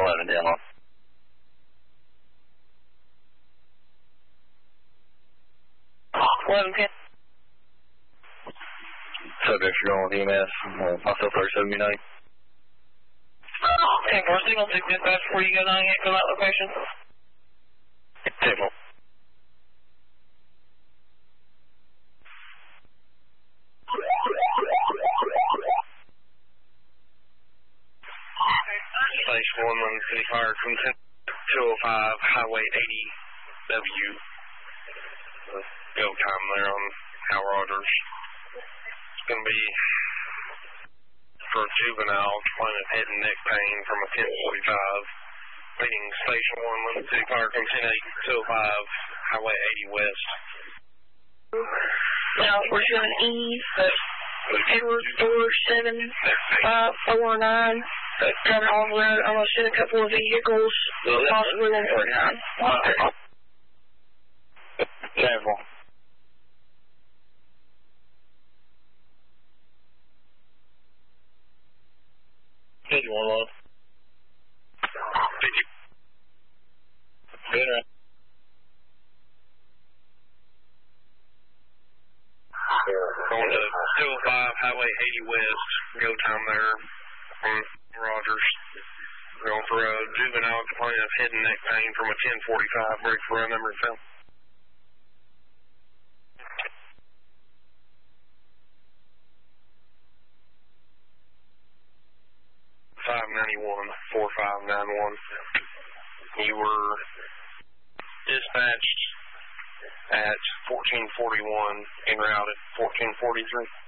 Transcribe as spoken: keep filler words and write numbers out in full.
eleven, demo. eleven ten. Subject, you're going with E M S. Uh, also thirty seventy-nine. ten four, signal six dispatch before you go nine eight from that location. Table. Station one one City Fire, two oh five, Highway eighty W. Uh, go time there on Hal Rogers. It's going to be for a juvenile complaining of head and neck pain from a ten forty-five. Leading Station one one City Fire, ten eight, two oh five, Highway eighty West. Now we're doing E, but Edward four seven five four nine. Driving off the road, almost hit a couple of vehicles, possibly one forty-nine. Careful. fifty-one low. Good, right? Going to two oh five, Highway eighty West. Go time there on Rogers. Going for a juvenile complaining of head and neck pain from a ten forty-five. Break for run number and film. five ninety-one, four five nine one. You were dispatched at fourteen forty-one en route at fourteen forty-three.